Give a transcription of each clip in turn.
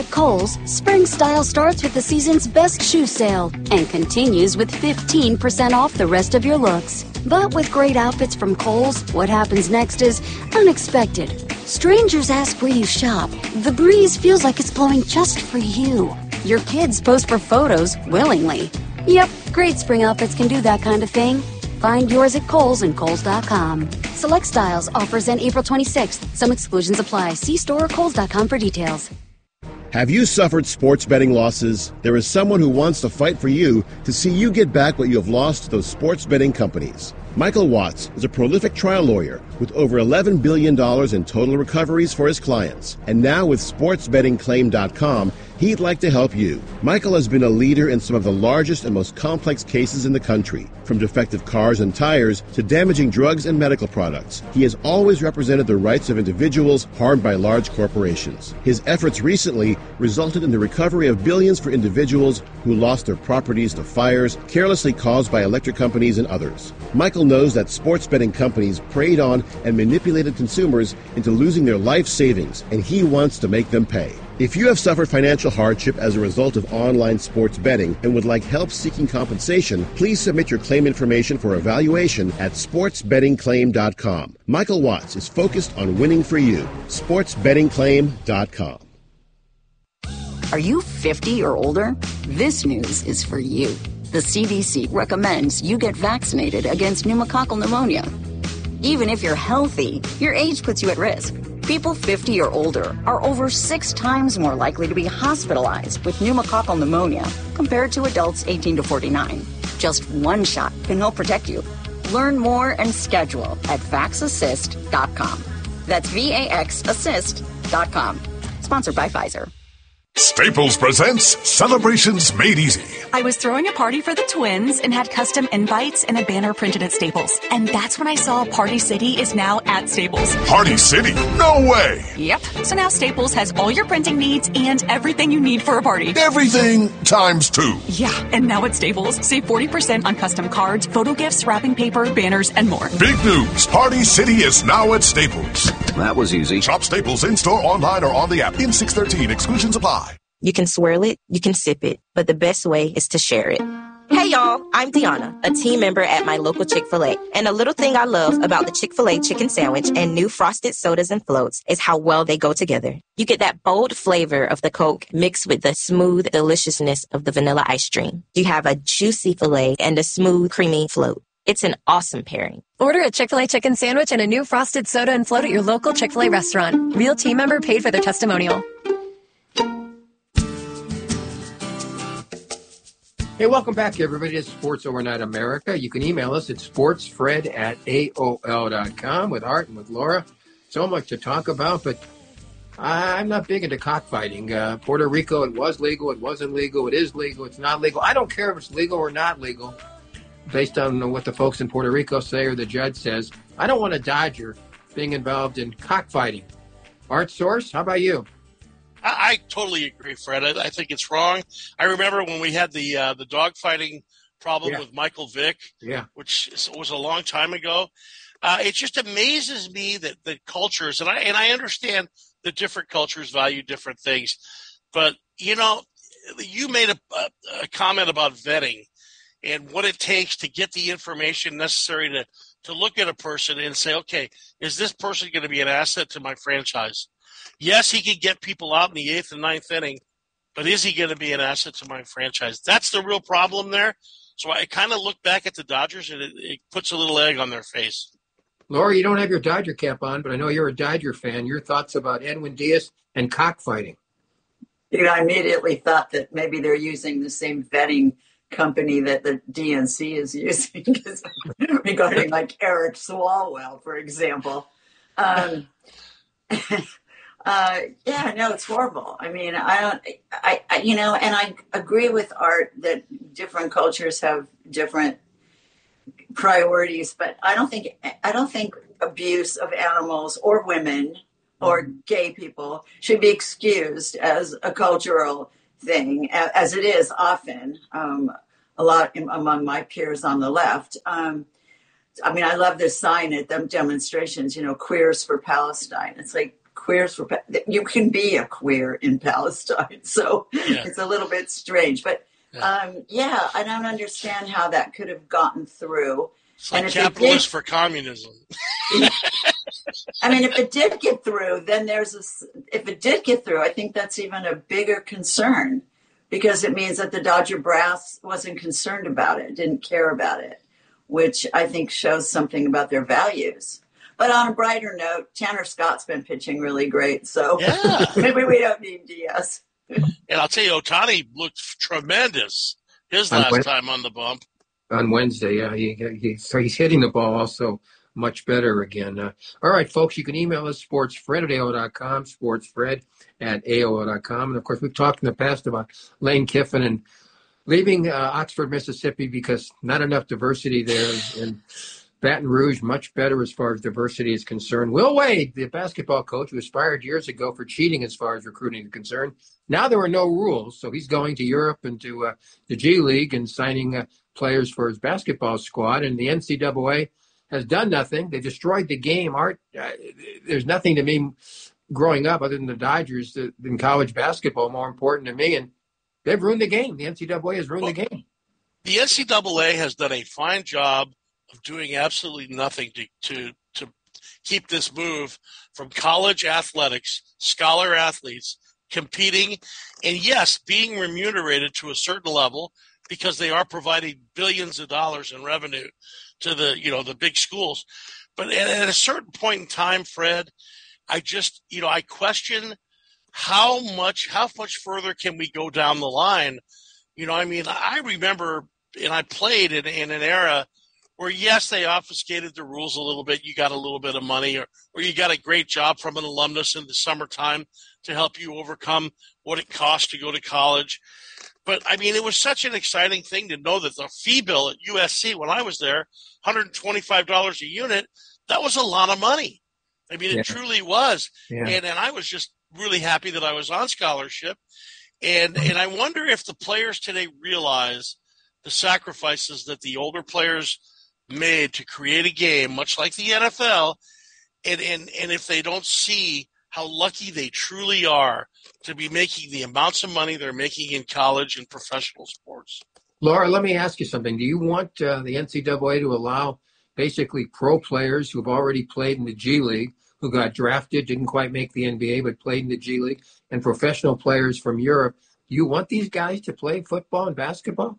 At Kohl's, spring style starts with the season's best shoe sale and continues with 15% off the rest of your looks. But with great outfits from Kohl's, what happens next is unexpected. Strangers ask where you shop. The breeze feels like it's blowing just for you. Your kids post for photos willingly. Yep, great spring outfits can do that kind of thing. Find yours at Kohl's and Kohl's.com. Select styles, offers end April 26th. Some exclusions apply. See store or Kohl's.com for details. Have you suffered sports betting losses? There is someone who wants to fight for you to see you get back what you have lost to those sports betting companies. Michael Watts is a prolific trial lawyer with over $11 billion in total recoveries for his clients. And now with SportsBettingClaim.com, he'd like to help you. Michael has been a leader in some of the largest and most complex cases in the country, from defective cars and tires to damaging drugs and medical products. He has always represented the rights of individuals harmed by large corporations. His efforts recently resulted in the recovery of billions for individuals who lost their properties to fires carelessly caused by electric companies and others. Michael knows that sports betting companies preyed on and manipulated consumers into losing their life savings, and he wants to make them pay. If you have suffered financial hardship as a result of online sports betting and would like help seeking compensation, please submit your claim information for evaluation at SportsBettingClaim.com. Michael Watts is focused on winning for you. SportsBettingClaim.com. Are you 50 or older? This news is for you. The CDC recommends you get vaccinated against pneumococcal pneumonia. Even if you're healthy, your age puts you at risk. People 50 or older are over 6 times more likely to be hospitalized with pneumococcal pneumonia compared to adults 18 to 49. Just one shot can help protect you. Learn more and schedule at VaxAssist.com. That's VaxAssist.com. Sponsored by Pfizer. Staples presents Celebrations Made Easy. I was throwing a party for the twins and had custom invites and a banner printed at Staples. And that's when I saw Party City is now at Staples. Party City? No way! Yep. So now Staples has all your printing needs and everything you need for a party. Everything times 2. Yeah, and now at Staples, save 40% on custom cards, photo gifts, wrapping paper, banners, and more. Big news! Party City is now at Staples. That was easy. Shop Staples in-store, online, or on the app. In 613, exclusions apply. You can swirl it, you can sip it, but the best way is to share it. Hey y'all, I'm Deanna, a team member at my local Chick-fil-A. And a little thing I love about the Chick-fil-A chicken sandwich and new frosted sodas and floats is how well they go together. You get that bold flavor of the Coke mixed with the smooth deliciousness of the vanilla ice cream. You have a juicy filet and a smooth, creamy float. It's an awesome pairing. Order a Chick-fil-A chicken sandwich and a new frosted soda and float at your local Chick-fil-A restaurant. Real team member paid for their testimonial. Hey, welcome back, everybody, to Sports Overnight America. You can email us at sportsfred@aol.com with Art and with Laura. So much to talk about, but I'm not big into cockfighting. Puerto Rico, it was legal, it wasn't legal, it is legal, it's not legal. I don't care if it's legal or not legal, based on what the folks in Puerto Rico say or the judge says. I don't want a Dodger being involved in cockfighting. Art Source, how about you? I totally agree, Fred. I think it's wrong. I remember when we had the dogfighting problem with Michael Vick, which was a long time ago. It just amazes me that the cultures, and I understand that different cultures value different things, but you made a comment about vetting and what it takes to get the information necessary to look at a person and say, okay, is this person going to be an asset to my franchise? Yes, he can get people out in the 8th and 9th inning, but is he going to be an asset to my franchise? That's the real problem there. So I kind of look back at the Dodgers, and it puts a little egg on their face. Laura, you don't have your Dodger cap on, but I know you're a Dodger fan. Your thoughts about Edwin Diaz and cockfighting? I immediately thought that maybe they're using the same vetting company that the DNC is using regarding like Eric Swalwell, for example. It's horrible. I mean, and I agree with Art that different cultures have different priorities, but I don't think abuse of animals or women or gay people should be excused as a cultural thing, as it is often a lot among my peers on the left. I love this sign at them demonstrations, Queers for Palestine. It's like, queers for you can be a queer in Palestine, so it's a little bit strange. But I don't understand how that could have gotten through. It's like capitalists for communism. I mean, if it did get through, then if it did get through, I think that's even a bigger concern, because it means that the Dodger brass wasn't concerned about it, didn't care about it, which I think shows something about their values. But on a brighter note, Tanner Scott's been pitching really great, so maybe we don't need Diaz. And I'll tell you, Ohtani looked tremendous his last time on the bump. On Wednesday, so he's hitting the ball also much better again. All right, folks, you can email us, sportsfred@AOL.com, sportsfred@AOL.com. And, of course, we've talked in the past about Lane Kiffin and leaving Oxford, Mississippi, because not enough diversity there. And Baton Rouge, much better as far as diversity is concerned. Will Wade, the basketball coach who was fired years ago for cheating as far as recruiting is concerned, now there are no rules, so he's going to Europe and to the G League and signing players for his basketball squad. And the NCAA has done nothing. They destroyed the game. There's nothing to me growing up other than the Dodgers in college basketball more important to me, and they've ruined the game. The NCAA has ruined the game. The NCAA has done a fine job of doing absolutely nothing to keep this move from college athletics, scholar athletes, competing, and yes, being remunerated to a certain level because they are providing billions of dollars in revenue to the big schools. But at a certain point in time, Fred, I question how much further can we go down the line? I remember, and I played in an era where, yes, they obfuscated the rules a little bit. You got a little bit of money or you got a great job from an alumnus in the summertime to help you overcome what it costs to go to college. But, it was such an exciting thing to know that the fee bill at USC when I was there, $125 a unit, that was a lot of money. It truly was. Yeah. And I was just really happy that I was on scholarship. And I wonder if the players today realize the sacrifices that the older players made to create a game, much like the NFL, and if they don't see how lucky they truly are to be making the amounts of money they're making in college and professional sports. Laura, let me ask you something. Do you want the NCAA to allow basically pro players who have already played in the G League, who got drafted, didn't quite make the NBA, but played in the G League, and professional players from Europe, do you want these guys to play football and basketball?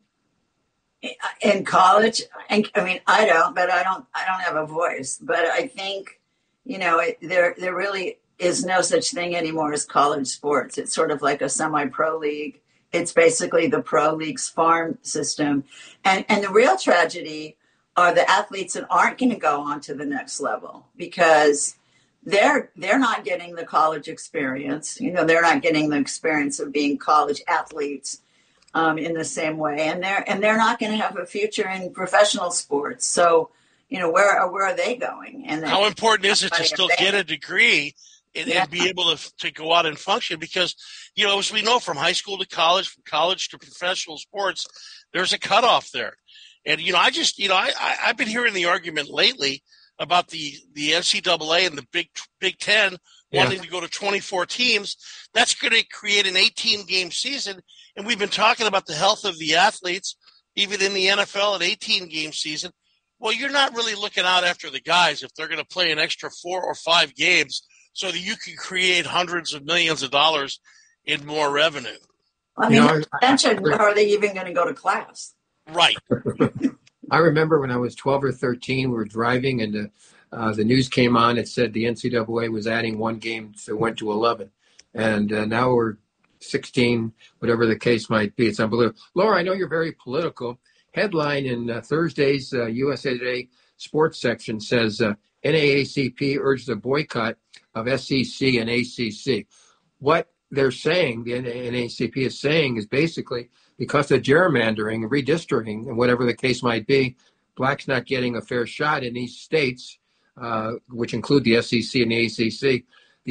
In college? I don't, but I don't have a voice. But I think, there really is no such thing anymore as college sports. It's sort of like a semi-pro league. It's basically the pro league's farm system. And the real tragedy are the athletes that aren't going to go on to the next level because they're not getting the college experience. They're not getting the experience of being college athletes in the same way. And they're not going to have a future in professional sports. So, where are they going? And how important is it to still get a degree and be able to go out and function? Because, as we know, from high school to college, from college to professional sports, there's a cutoff there. And, I've been hearing the argument lately about the NCAA and the Big Ten wanting to go to 24 teams. That's going to create an 18-game season. And we've been talking about the health of the athletes, even in the NFL, an 18-game season. Well, you're not really looking out after the guys if they're going to play an extra 4 or 5 games so that you can create hundreds of millions of dollars in more revenue. Are they even going to go to class? Right. I remember when I was 12 or 13, we were driving and the news came on. It said the NCAA was adding 1 game, so it went to 11. And now we're 16, whatever the case might be. It's unbelievable. Laura, I know you're very political. Headline in Thursday's USA Today sports section says NAACP urges a boycott of SEC and ACC. What they're saying, the NAACP is saying, is basically because of gerrymandering, redistricting, and whatever the case might be, blacks not getting a fair shot in these states, which include the SEC and the ACC. The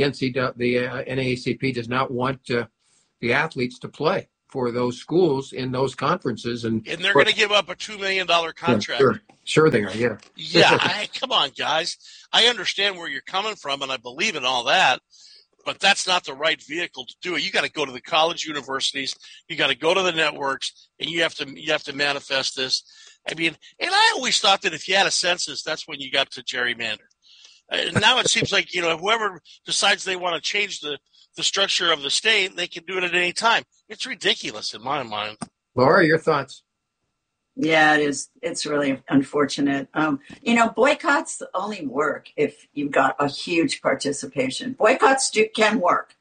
NAACP does not want the athletes to play for those schools in those conferences. And they're going to give up a $2 million contract. Yeah, sure they are, yeah. Yeah, come on, guys. I understand where you're coming from, and I believe in all that. But that's not the right vehicle to do it. You got to go to the college universities. You got to go to the networks, and you have to manifest this. I mean, and I always thought that if you had a census, that's when you got to gerrymander. Now it seems like, whoever decides they want to change the structure of the state, they can do it at any time. It's ridiculous in my mind. Laura, your thoughts? Yeah, it is. It's really unfortunate. Boycotts only work if you've got a huge participation. Boycotts can work.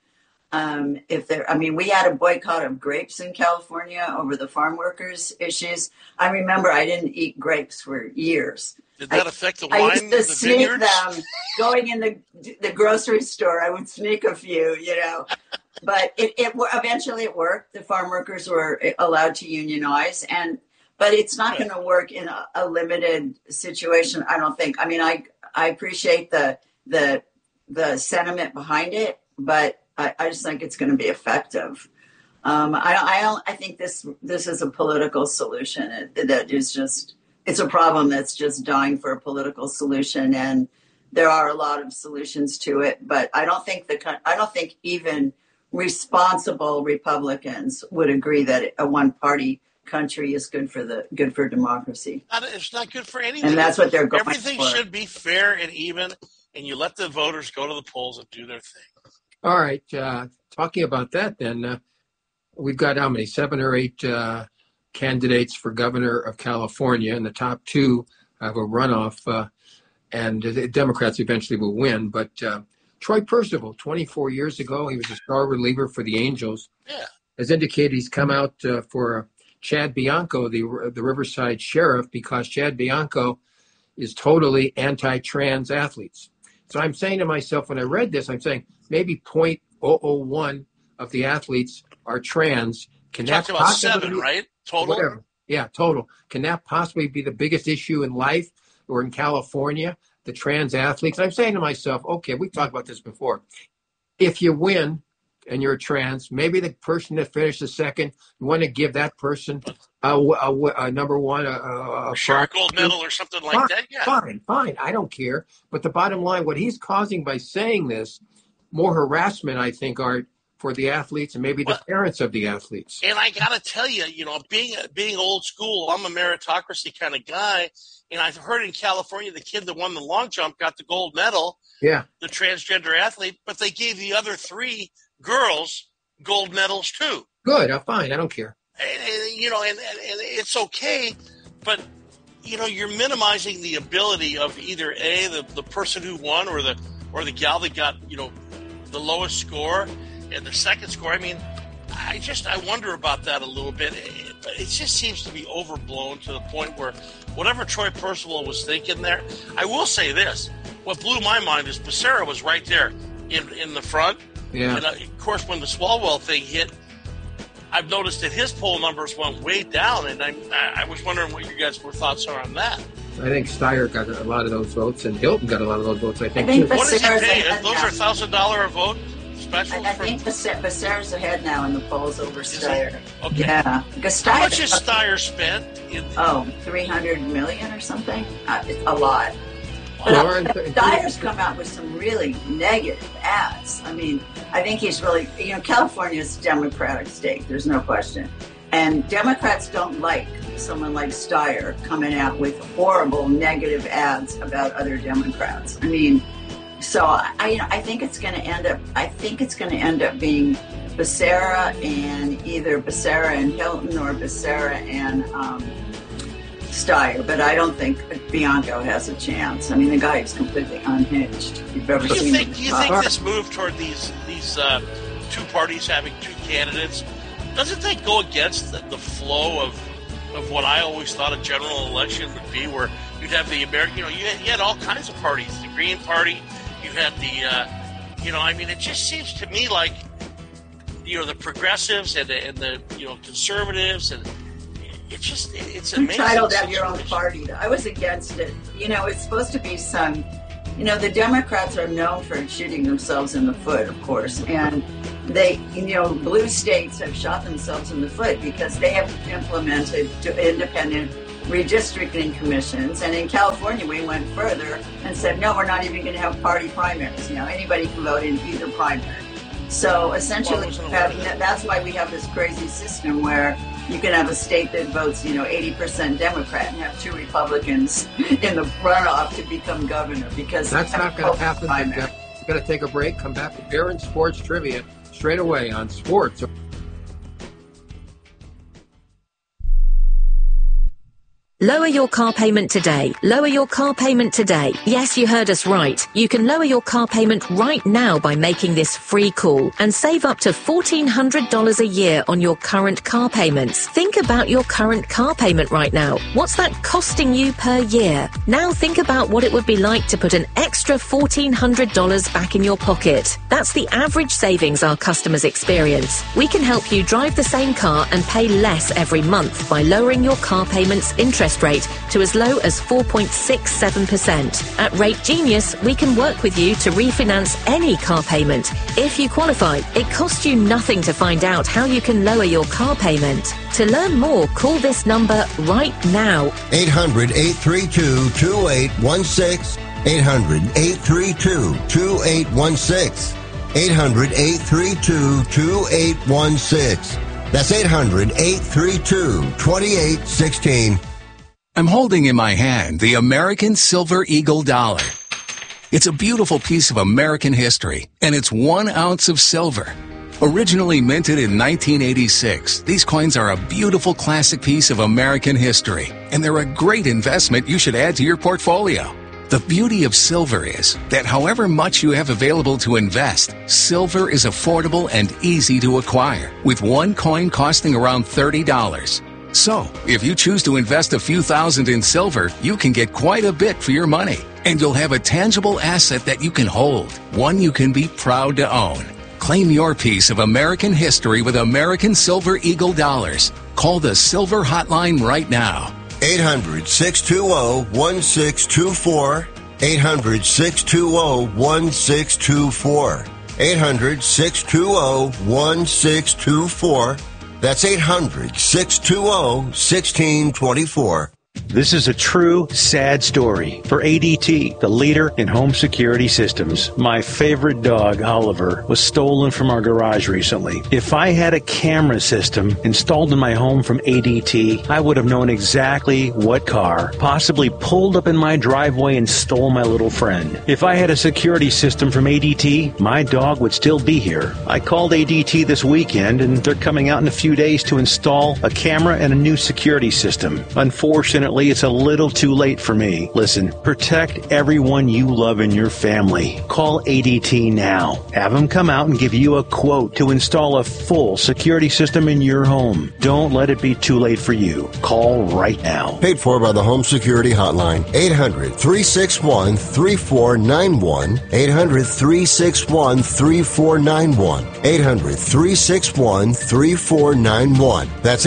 We had a boycott of grapes in California over the farm workers issues. I remember I didn't eat grapes for years. Did that affect the wine? I used to the sneak vineyards? them. Going in the grocery store, I would sneak a few, But it eventually it worked. The farm workers were allowed to unionize, but it's not going to work in a limited situation, I don't think. I mean, I appreciate the sentiment behind it, but I just think it's going to be effective. I think this is a political solution that is just. It's a problem that's just dying for a political solution, and there are a lot of solutions to it. But I don't think even responsible Republicans would agree that a one-party country is good for democracy. It's not good for anything. And that's what they're going Everything for. should be fair and even, and you let the voters go to the polls and do their thing. All right. Talking about that, then, we've got how many? 7 or 8 candidates for governor of California, and the top 2 have a runoff, and the Democrats eventually will win. But Troy Percival, 24 years ago, he was a star reliever for the Angels. Yeah. Has indicated he's come out for Chad Bianco, the Riverside sheriff, because Chad Bianco is totally anti-trans athletes. So I'm saying to myself, when I read this, I'm saying maybe 0.001 of the athletes are trans. Can that talked about 7, right? Total? Whatever. Yeah, total. Can that possibly be the biggest issue in life or in California, the trans athletes? I'm saying to myself, okay, we've talked about this before. If you win and you're trans, maybe the person that finished the second, you want to give that person a number one, a gold medal or something like that. Yeah. Fine. I don't care. But the bottom line, what he's causing by saying this, more harassment, I think, Art, for the athletes and maybe the parents of the athletes. And I got to tell you, being old school, I'm a meritocracy kind of guy. And I've heard in California, the kid that won the long jump got the gold medal. Yeah. The transgender athlete, but they gave the other 3 girls gold medals too. Good. Fine. I don't care. And it's okay, but you're minimizing the ability of either the person who won or the gal that got the lowest score and the second score. I mean, I wonder about that a little bit. It just seems to be overblown to the point where whatever Troy Percival was thinking there. I will say this: what blew my mind is Becerra was right there in the front. Yeah. And of course, when the Swalwell thing hit, I've noticed that his poll numbers went way down, and I was wondering what you guys' thoughts are on that. I think Steyer got a lot of those votes, and Hilton got a lot of those votes, I think what does he pay? Those are $1,000 a vote? Special I think Becerra's ahead now in the polls over Steyer. Okay. Yeah. How much has Steyer spent? $300 million or something. It's a lot. But Steyer's come out with some really negative ads. I mean, I think he's really, California's a Democratic state. There's no question. And Democrats don't like someone like Steyer coming out with horrible negative ads about other Democrats. I mean, so I think it's going to end up being Becerra and either Becerra and Hilton or Becerra and Steyer, but I don't think Bianco has a chance. I mean, the guy is completely unhinged. If you've ever seen him. Do you think this move toward these 2 parties having 2 candidates, doesn't that go against the flow of what I always thought a general election would be, where you'd have the American, you had all kinds of parties, the Green Party, you had the, it just seems to me like, the progressives and the conservatives and. It's amazing. You're entitled to have your own party. I was against it. It's supposed to be some, the Democrats are known for shooting themselves in the foot, of course. And they, blue states have shot themselves in the foot because they have implemented independent redistricting commissions. And in California, we went further and said, no, we're not even going to have party primaries. Anybody can vote in either primary. So essentially, that's why we have this crazy system where you can have a state that votes, 80% Democrat and have 2 Republicans in the runoff to become governor, because that's not going to happen. We're going to take a break, come back with Barron Sports Trivia straight away on sports. Lower your car payment today. Lower your car payment today. Yes, you heard us right. You can lower your car payment right now by making this free call and save up to $1,400 a year on your current car payments. Think about your current car payment right now. What's that costing you per year? Now think about what it would be like to put an extra $1,400 back in your pocket. That's the average savings our customers experience. We can help you drive the same car and pay less every month by lowering your car payment's interest rate to as low as 4.67%. At Rate Genius, we can work with you to refinance any car payment. If you qualify, it costs you nothing to find out how you can lower your car payment. To learn more, call this number right now. 800-832-2816. 800-832-2816. 800-832-2816. That's 800-832-2816. I'm holding in my hand the American Silver Eagle dollar. It's a beautiful piece of American history, and it's 1 ounce of silver. Originally minted in 1986, these coins are a beautiful classic piece of American history, and they're a great investment you should add to your portfolio. The beauty of silver is that however much you have available to invest, silver is affordable and easy to acquire, with one coin costing around $30. So, if you choose to invest a few thousand in silver, you can get quite a bit for your money. And you'll have a tangible asset that you can hold, one you can be proud to own. Claim your piece of American history with American Silver Eagle dollars. Call the Silver Hotline right now. 800-620-1624. 800-620-1624. 800-620-1624. That's 800-620-1624. This is a true, sad story for ADT, the leader in home security systems. My favorite dog, Oliver, was stolen from our garage recently. If I had a camera system installed in my home from ADT, I would have known exactly what car possibly pulled up in my driveway and stole my little friend. If I had a security system from ADT, my dog would still be here. I called ADT this weekend, and they're coming out in a few days to install a camera and a new security system. Unfortunately, it's a little too late for me. Listen, protect everyone you love in your family. Call ADT now. Have them come out and give you a quote to install a full security system in your home. Don't let it be too late for you. Call right now. Paid for by the Home Security Hotline. 800-361-3491. 800-361-3491. 800-361-3491. That's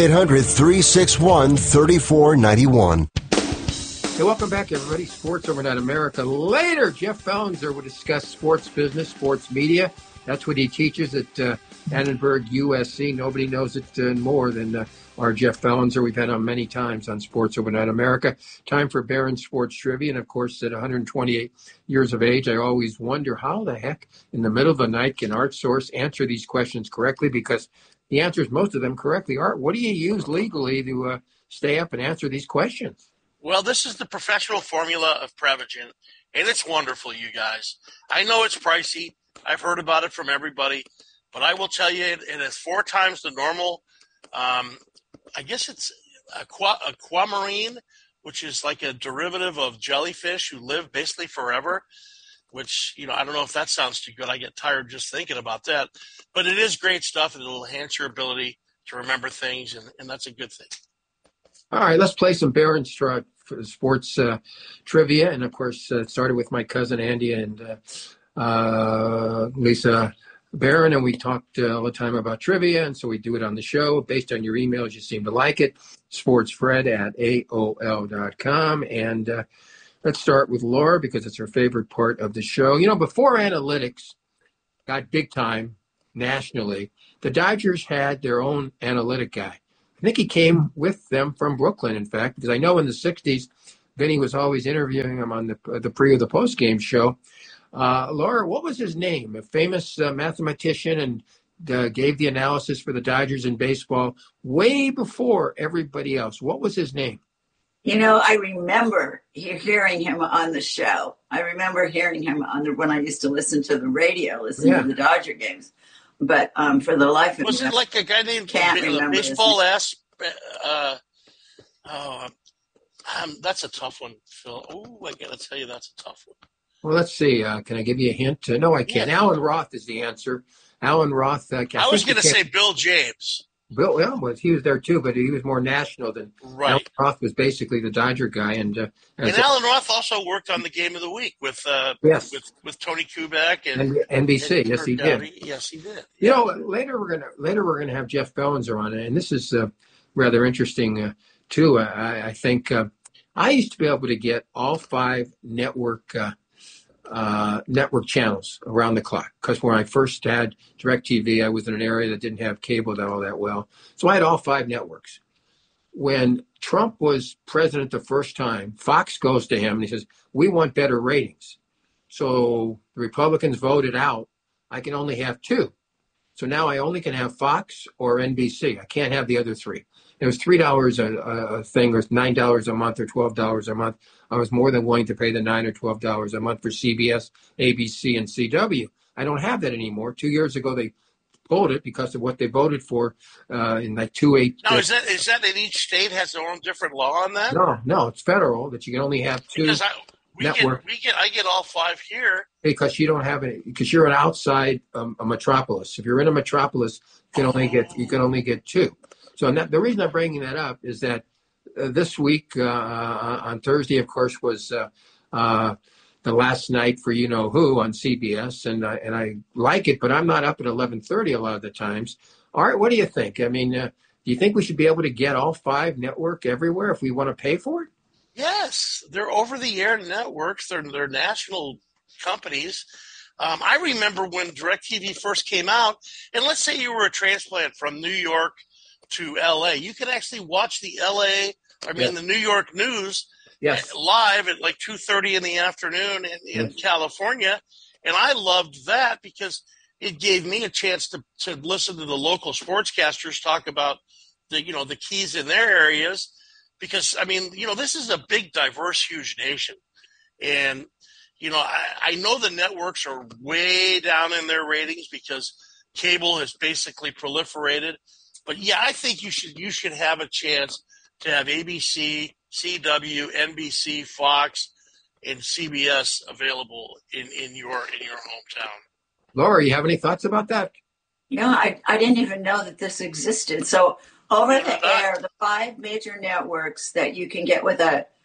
800-361-3491. Hey, welcome back, everybody. Sports Overnight America. Later, Jeff Fellenzer will discuss sports business, sports media. That's what he teaches at Annenberg USC. Nobody knows it more than our Jeff Fellenzer. We've had him many times on Sports Overnight America. Time for Barron Sports Trivia. And, of course, at 128 years of age, I always wonder how the heck in the middle of the night can Art Source answer these questions correctly, because he answers most of them correctly. Art, what do you use legally to stay up and answer these questions? Well, this is the professional formula of Prevagen, and it's wonderful, you guys. I know it's pricey. I've heard about it from everybody, but I will tell you it is 4 times the normal. I guess it's aquamarine, which is like a derivative of jellyfish who live basically forever, which, I don't know if that sounds too good. I get tired just thinking about that. But it is great stuff, and it'll enhance your ability to remember things, and that's a good thing. All right, let's play some Barron sports trivia. And, of course, it started with my cousin Andy and Lisa Barron, and we talked all the time about trivia, and so we do it on the show. Based on your emails, you seem to like it. sportsfred@aol.com. And let's start with Laura, because it's her favorite part of the show. Before analytics got big time nationally, the Dodgers had their own analytic guy. I think he came with them from Brooklyn, in fact, because I know in the 60s, Vinny was always interviewing him on the pre or the post-game show. Laura, what was his name? A famous mathematician and gave the analysis for the Dodgers in baseball way before everybody else. What was his name? I remember hearing him on the show. I remember hearing him when I used to listen to the radio, listen to the Dodger games. But for the life of me, was it like a guy named Baseball Ass? That's a tough one, Phil. Oh, I got to tell you, that's a tough one. Well, let's see. Can I give you a hint? No, I can't. Yeah. Alan Roth is the answer. Alan Roth. I was going to say Bill James. Bill, he was there too, but he was more national than right. Alan Roth was basically the Dodger guy, and Alan Roth also worked on the Game of the Week with Tony Kubek and NBC. Yes, he did. Yes, he did. Later we're gonna have Jeff Bellinger on, and this is rather interesting too. I think I used to be able to get all 5 network channels around the clock, because when I first had DirecTV, I was in an area that didn't have cable all that well. So I had all 5 networks. When Trump was president the first time, Fox goes to him and he says, we want better ratings. So the Republicans voted out, I can only have 2. So now I only can have Fox or NBC. I can't have the other 3. It was $3 a thing, or $9 a month, or $12 a month. I was more than willing to pay the $9 or $12 a month for CBS, ABC, and CW. I don't have that anymore. 2 years ago, they pulled it because of what they voted for in like 2-8. Now, is that in each state has their own different law on that? No, it's federal that you can only have 2 networks. I get all 5 here because you don't have any. Because you're an outside a metropolis. If you're in a metropolis, you can only get 2. So the reason I'm bringing that up is that this week on Thursday, of course, was the last night for you know who on CBS, and I like it, but I'm not up at 11:30 a lot of the times. Art, what do you think? I mean, do you think we should be able to get all 5 network everywhere if we want to pay for it? Yes, they're over-the-air networks. They're national companies. I remember when DirecTV first came out, and let's say you were a transplant from New York to LA, you can actually watch the the New York news live at like 2:30 in the afternoon in California. And I loved that because it gave me a chance to listen to the local sportscasters talk about the keys in their areas. Because, this is a big, diverse, huge nation. And, I know the networks are way down in their ratings because cable has basically proliferated. But yeah, I think you should have a chance to have ABC, CW, NBC, Fox, and CBS available in your hometown. Laura, you have any thoughts about that? I didn't even know that this existed. So over the air, the 5 major networks that you can get with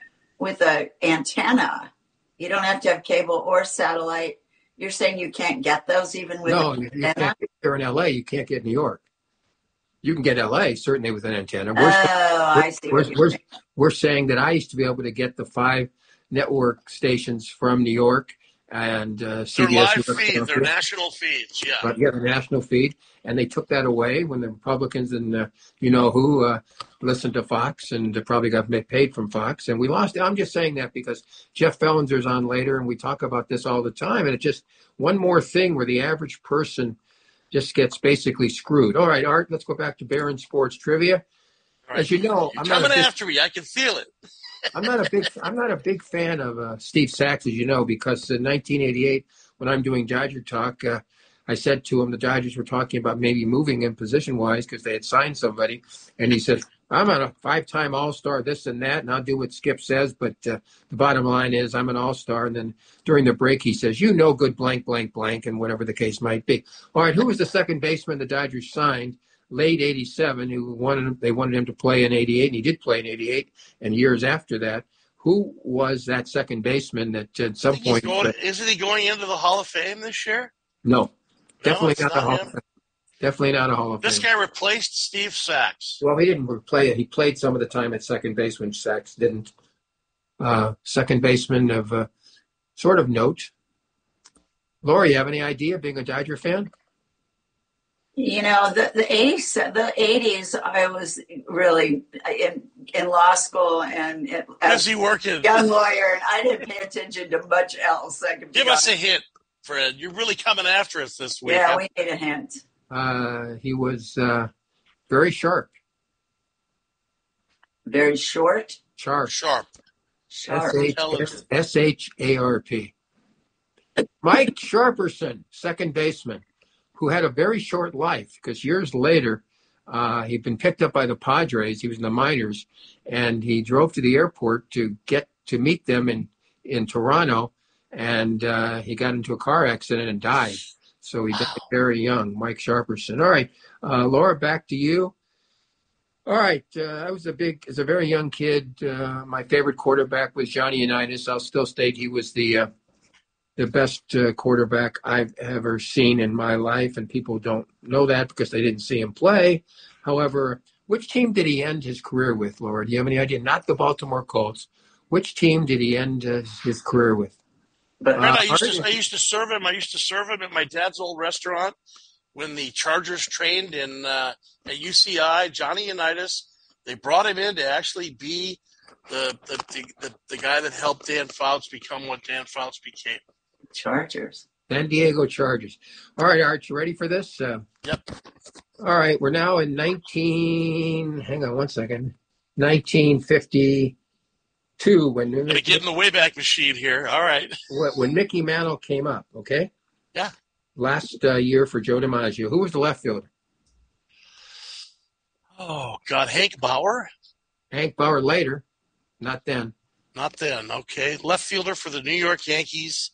a antenna, you don't have to have cable or satellite. You're saying you can't get those even with an antenna? You can't get here in LA. You can't get New York. You can get LA, certainly, with an antenna. I see. We're saying that I used to be able to get the 5 network stations from New York and CBS. They're live feeds. They're national feeds, yeah. But the national feed. And they took that away when the Republicans and listened to Fox and probably got paid from Fox. And we lost it. I'm just saying that because Jeff Bellinger's on later, and we talk about this all the time. And it's just one more thing where the average person just gets basically screwed. All right, Art, let's go back to Barron Sports Trivia. Right. As you know, I'm coming after me. I can feel it. I'm not a big fan of Steve Sachs, as you know, because in 1988, when I'm doing Dodger Talk, I said to him the Dodgers were talking about maybe moving him position-wise because they had signed somebody, and he said, I'm a 5-time All-Star, this and that, and I'll do what Skip says, but the bottom line is I'm an All-Star. And then during the break, he says, good blank, blank, blank, and whatever the case might be. All right, who was the second baseman the Dodgers signed late 87 they wanted him to play in 88, and he did play in 88, and years after that? Who was that second baseman that at some point... Isn't he going into the Hall of Fame this year? No, definitely not the Hall of Fame. Definitely not a Hall of Fame. This guy replaced Steve Sachs. Well, he didn't play it. He played some of the time at second base when Sachs didn't. Second baseman of sort of note. Laura, you have any idea, being a Dodger fan? The 80s, I was really in law school and busy working, young lawyer, and I didn't pay attention to much else. Give us a hint. Fred. You're really coming after us this week. Yeah, we need a hint. He was very sharp. Very short? Sharp. Sharp. S-H-A-R-P. Mike Sharperson, second baseman, who had a very short life because years later, he'd been picked up by the Padres. He was in the minors, and he drove to the airport to get to meet them in Toronto, and he got into a car accident and died. So he died very young, Mike Sharperson. All right, Laura, back to you. All right, I was as a very young kid, my favorite quarterback was Johnny Unitas. I'll still state he was the best quarterback I've ever seen in my life, and people don't know that because they didn't see him play. However, which team did he end his career with, Laura? Do you have any idea? Not the Baltimore Colts. Which team did he end his career with? I used to serve him. I used to serve him at my dad's old restaurant when the Chargers trained in at UCI. Johnny Unitas. They brought him in to actually be the guy that helped Dan Fouts become what Dan Fouts became. Chargers. San Diego Chargers. All right, Art, you ready for this? Yep. All right, we're now in 1952 when I'm gonna get in the Wayback Machine here. All right. When Mickey Mantle came up, okay? Yeah. Last year for Joe DiMaggio. Who was the left fielder? Oh, God, Hank Bauer? Hank Bauer later, not then. Not then, okay. Left fielder for the New York Yankees.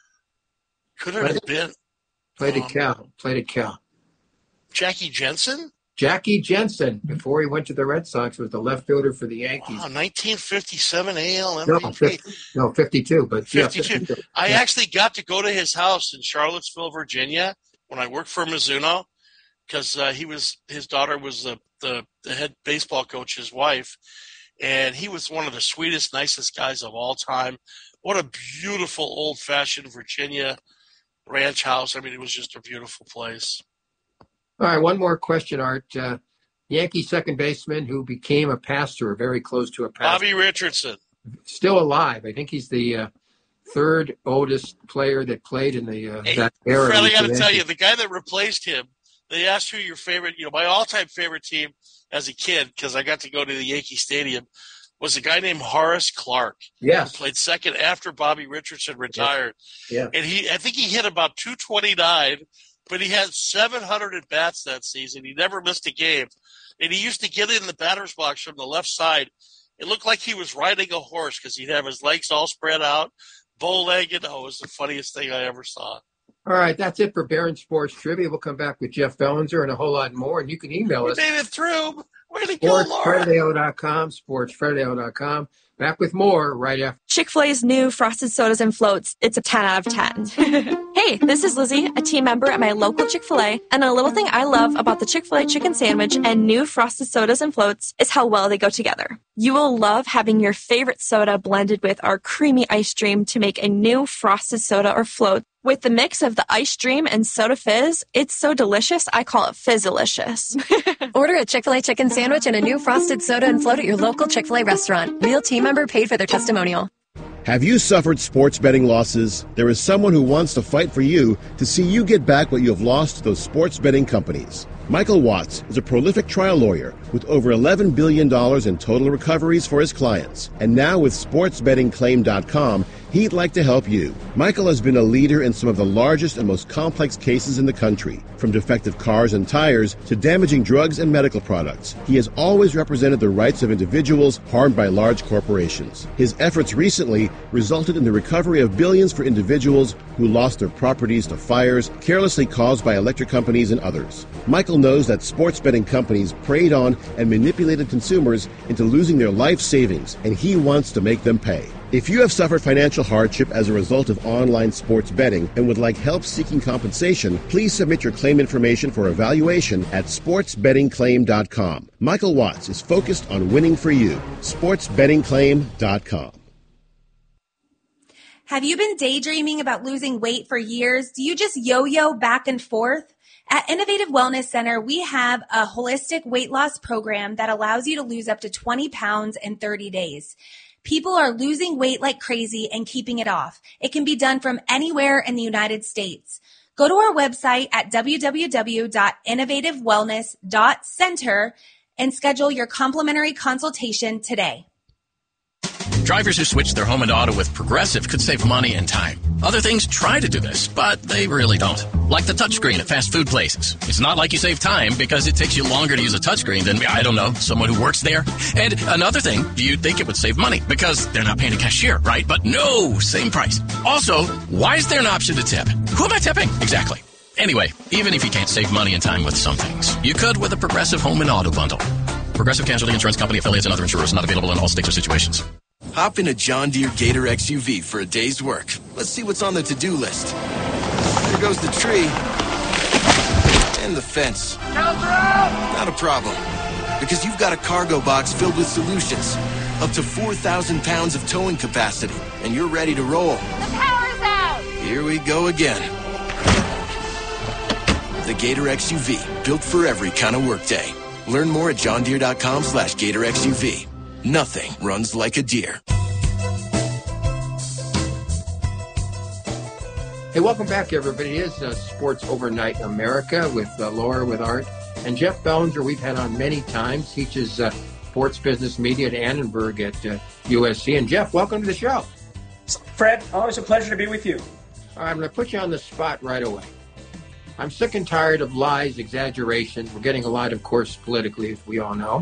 Could it have been? Played at Cal. Jackie Jensen? Jackie Jensen, before he went to the Red Sox, was the left fielder for the Yankees. Wow, 1957 AL MVP. No, 52. But 52. Yeah, 52. I actually got to go to his house in Charlottesville, Virginia, when I worked for Mizuno, because his daughter was the head baseball coach's wife, and he was one of the sweetest, nicest guys of all time. What a beautiful old-fashioned Virginia ranch house. I mean, it was just a beautiful place. All right, one more question, Art. Yankee second baseman who became a pastor, very close to a pastor. Bobby Richardson. Still alive. I think he's the third oldest player that played in that era. Fred, I got to tell you, the guy that replaced him, they asked who your favorite, my all-time favorite team as a kid, because I got to go to the Yankee Stadium, was a guy named Horace Clarke. Yes. Who played second after Bobby Richardson retired. Yeah. And I think he hit about 229, but he had 700 at-bats that season. He never missed a game. And he used to get in the batter's box from the left side. It looked like he was riding a horse because he'd have his legs all spread out, bow-legged. Oh, it was the funniest thing I ever saw. All right, that's it for Barron Sports Trivia. We'll come back with Jeff Bellinger and a whole lot more, and you can email us. We made it through. Way to go, Laura. sportsfredleo.com. Back with more right after. Chick-fil-A's new frosted sodas and floats. It's a 10 out of 10. Hey, this is Lizzie, a team member at my local Chick-fil-A, and a little thing I love about the Chick-fil-A chicken sandwich and new frosted sodas and floats is how well they go together. You will love having your favorite soda blended with our creamy ice dream to make a new frosted soda or float. With the mix of the ice dream and soda fizz, it's so delicious, I call it Fizzalicious. Order a Chick-fil-A chicken sandwich and a new frosted soda and float at your local Chick-fil-A restaurant. Real team member paid for their testimonial. Have you suffered sports betting losses? There is someone who wants to fight for you to see you get back what you have lost to those sports betting companies. Michael Watts is a prolific trial lawyer with over $11 billion in total recoveries for his clients. And now with SportsBettingClaim.com, he'd like to help you. Michael has been a leader in some of the largest and most complex cases in the country, from defective cars and tires to damaging drugs and medical products. He has always represented the rights of individuals harmed by large corporations. His efforts recently resulted in the recovery of billions for individuals who lost their properties to fires carelessly caused by electric companies and others. Michael knows that sports betting companies preyed on and manipulated consumers into losing their life savings, and he wants to make them pay. If you have suffered financial hardship as a result of online sports betting and would like help seeking compensation, please submit your claim information for evaluation at sportsbettingclaim.com. Michael Watts is focused on winning for you. sportsbettingclaim.com. Have you been daydreaming about losing weight for years? Do you just yo-yo back and forth? At Innovative Wellness Center, we have a holistic weight loss program that allows you to lose up to 20 pounds in 30 days. People are losing weight like crazy and keeping it off. It can be done from anywhere in the United States. Go to our website at www.innovativewellness.center and schedule your complimentary consultation today. Drivers who switch their home and auto with Progressive could save money and time. Other things try to do this, but they really don't. Like the touchscreen at fast food places. It's not like you save time because it takes you longer to use a touchscreen than, I don't know, someone who works there. And another thing, you'd think it would save money because they're not paying a cashier, right? But no, same price. Also, why is there an option to tip? Who am I tipping? Exactly. Anyway, even if you can't save money and time with some things, you could with a Progressive home and auto bundle. Progressive Casualty Insurance Company, affiliates, and other insurers not available in all states or situations. Hop in a John Deere Gator XUV for a day's work. Let's see what's on the to-do list. There goes the tree. And the fence. Not a problem. Because you've got a cargo box filled with solutions. Up to 4,000 pounds of towing capacity. And you're ready to roll. The power's out! Here we go again. The Gator XUV. Built for every kind of workday. Learn more at johndeere.com/Gator XUV. Nothing runs like a Deere. Hey, welcome back, everybody. It is Sports Overnight America with Laura, with Art, and Jeff Bellinger. We've had on many times. Teaches sports business media at Annenberg at USC. And Jeff, welcome to the show. Fred, always a pleasure to be with you. All right, I'm going to put you on the spot right away. I'm sick and tired of lies, exaggeration. We're getting a lot, of course, politically, as we all know.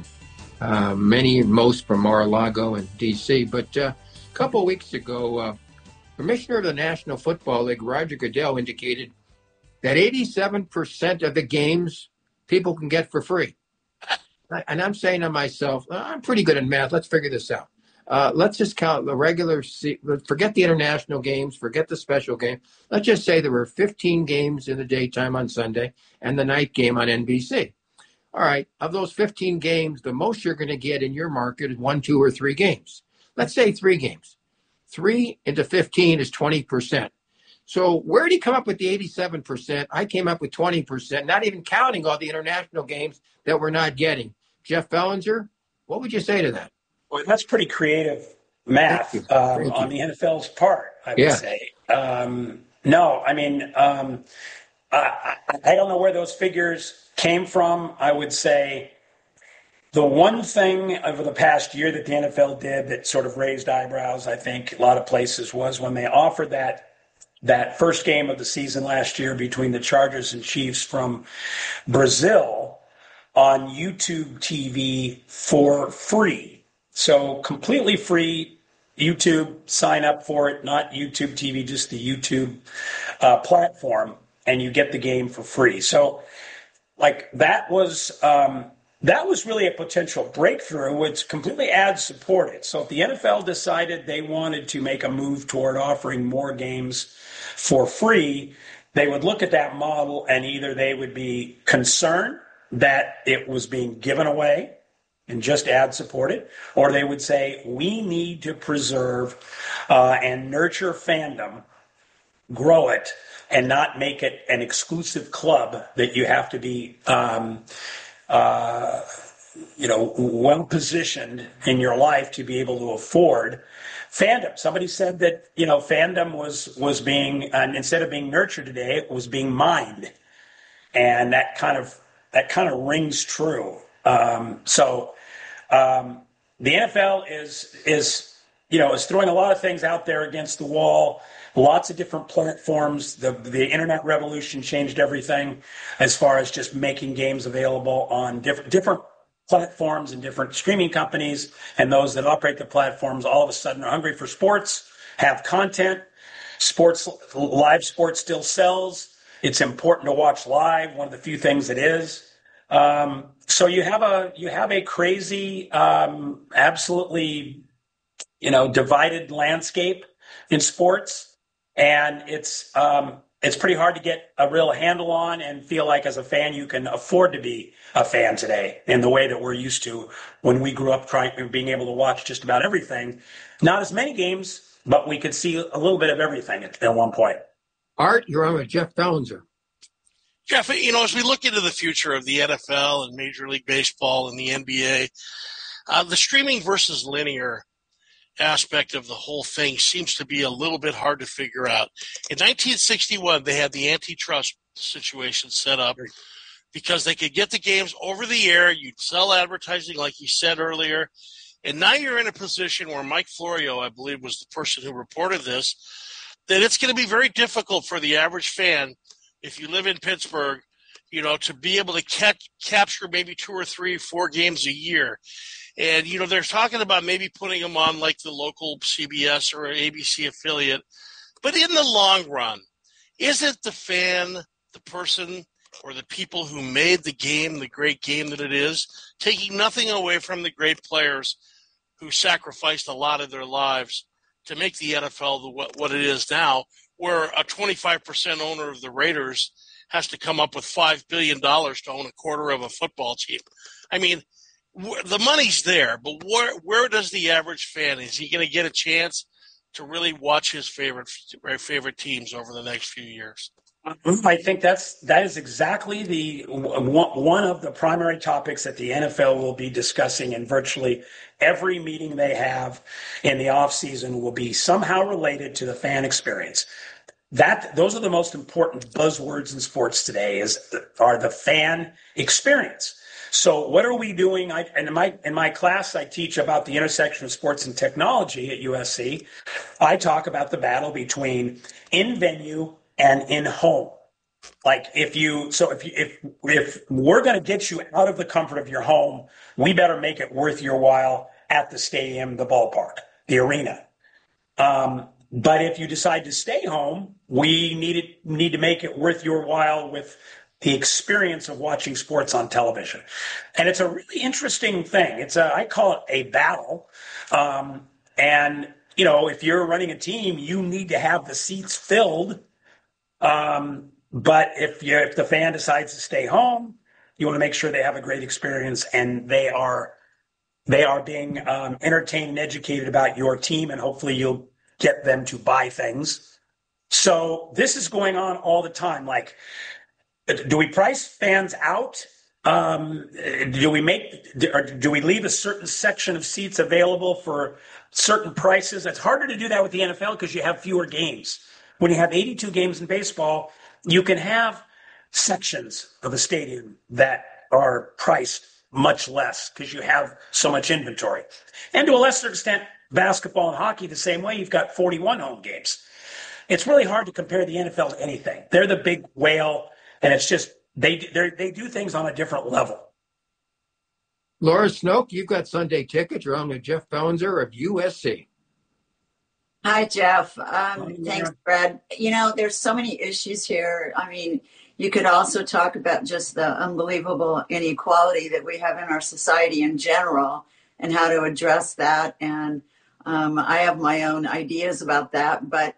Most from Mar-a-Lago and D.C. But a couple of weeks ago, Commissioner of the National Football League, Roger Goodell, indicated that 87% of the games people can get for free. And I'm saying to myself, I'm pretty good at math. Let's figure this out. Let's just count the regular, forget the international games, forget the special game. Let's just say there were 15 games in the daytime on Sunday and the night game on NBC. All right, of those 15 games, the most you're going to get in your market is 1, 2, or 3 games. Let's say 3 games. 3 into 15 is 20%. So where did he come up with the 87%? I came up with 20%, not even counting all the international games that we're not getting. Jeff Bellinger, what would you say to that? Well, that's pretty creative math on the NFL's part, I would say. No, I mean, I don't know where those figures came from. I would say the one thing over the past year that the NFL did that sort of raised eyebrows, I think, a lot of places, was when they offered that first game of the season last year between the Chargers and Chiefs from Brazil on YouTube TV for free. So completely free. YouTube, sign up for it, not YouTube TV, just the YouTube platform, and you get the game for free. So like that was really a potential breakthrough. It's completely ad supported. So if the NFL decided they wanted to make a move toward offering more games for free, they would look at that model and either they would be concerned that it was being given away and just ad supported, or they would say, we need to preserve and nurture fandom, grow it, and not make it an exclusive club that you have to be, well positioned in your life to be able to afford fandom. Somebody said that fandom was being, instead of being nurtured today, it was being mined, and that kind of rings true. The NFL is throwing a lot of things out there against the wall. Lots of different platforms. The internet revolution changed everything as far as just making games available on different platforms and different streaming companies. And those that operate the platforms all of a sudden are hungry for sports, have content. Live sports still sells. It's important to watch live. One of the few things it is. So you have a crazy, absolutely, divided landscape in sports, and it's pretty hard to get a real handle on and feel like as a fan you can afford to be a fan today in the way that we're used to when we grew up being able to watch just about everything. Not as many games, but we could see a little bit of everything at one point. Art, you're on with Jeff Bellinger. Jeff, as we look into the future of the NFL and Major League Baseball and the NBA, the streaming versus linear aspect of the whole thing seems to be a little bit hard to figure out. In 1961, they had the antitrust situation set up because they could get the games over the air. You'd sell advertising, like you said earlier. And now you're in a position where Mike Florio, I believe, was the person who reported this, that it's going to be very difficult for the average fan, if you live in Pittsburgh, to be able to capture maybe 2 or 3, 4 games a year. And, they're talking about maybe putting them on like the local CBS or ABC affiliate. But in the long run, isn't the fan, the person, or the people who made the game, the great game that it is, taking nothing away from the great players who sacrificed a lot of their lives to make the NFL what it is now, where a 25% owner of the Raiders has to come up with $5 billion to own a quarter of a football team? I mean, the money's there, but where does the average fan, is he going to get a chance to really watch his favorite teams over the next few years? I think that is exactly the one of the primary topics that the NFL will be discussing in virtually every meeting they have in the offseason will be somehow related to the fan experience. Those are the most important buzzwords in sports today are the fan experience. So what are we doing? In my class, I teach about the intersection of sports and technology at USC. I talk about the battle between in-venue and in-home. Like if we're going to get you out of the comfort of your home, we better make it worth your while at the stadium, the ballpark, the arena. But if you decide to stay home, we need to make it worth your while with the experience of watching sports on television. And it's a really interesting thing. I call it a battle. And, if you're running a team, you need to have the seats filled. But if the fan decides to stay home, you want to make sure they have a great experience and they are being entertained and educated about your team, and hopefully you'll get them to buy things. So this is going on all the time. Like, do we price fans out? Do we leave a certain section of seats available for certain prices? It's harder to do that with the NFL because you have fewer games. When you have 82 games in baseball, you can have sections of a stadium that are priced much less because you have so much inventory. And to a lesser extent, basketball and hockey the same way. You've got 41 home games. It's really hard to compare the NFL to anything. They're the big whale, and it's just they do things on a different level. Laura Snoke, you've got Sunday tickets. You're on with Jeff Bellinger of USC. Hi, Jeff. Thanks, Brad. There's so many issues here. I mean, you could also talk about just the unbelievable inequality that we have in our society in general and how to address that. And I have my own ideas about that. But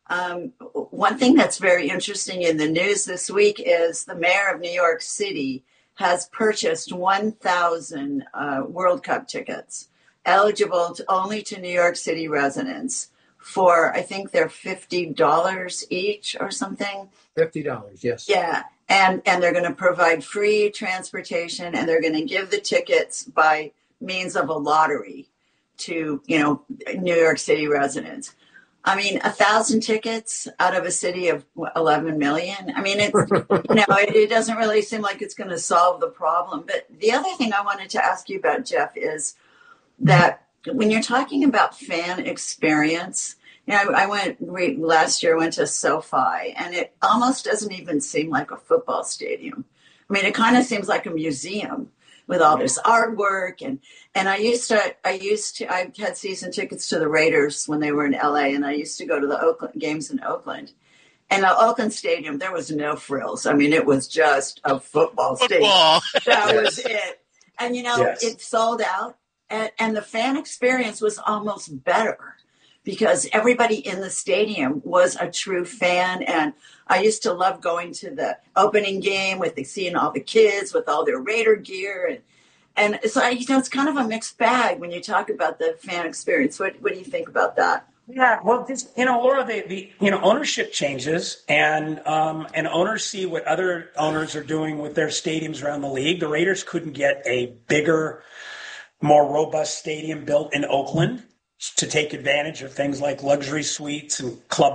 one thing that's very interesting in the news this week is the mayor of New York City has purchased 1,000 World Cup tickets eligible only to New York City residents for, I think they're $50 each or something. $50, yes. Yeah. And they're going to provide free transportation, and they're going to give the tickets by means of a lottery to, New York City residents. I mean, 1,000 tickets out of a city of 11 million. I mean, it doesn't really seem like it's going to solve the problem. But the other thing I wanted to ask you about, Jeff, is that when you're talking about fan experience, I last year, I went to SoFi, and it almost doesn't even seem like a football stadium. I mean, it kind of seems like a museum with all this artwork. And I had season tickets to the Raiders when they were in LA, and I used to go to the Oakland games in Oakland. And the Oakland Stadium, there was no frills. I mean, it was just a football stadium. That was it. And, It sold out. And the fan experience was almost better because everybody in the stadium was a true fan. And I used to love going to the opening game seeing all the kids with all their Raider gear. And so, it's kind of a mixed bag when you talk about the fan experience. What do you think about that? Yeah, well, Laura, the ownership changes, and owners see what other owners are doing with their stadiums around the league. The Raiders couldn't get a bigger, more robust stadium built in Oakland. to take advantage of things like luxury suites and club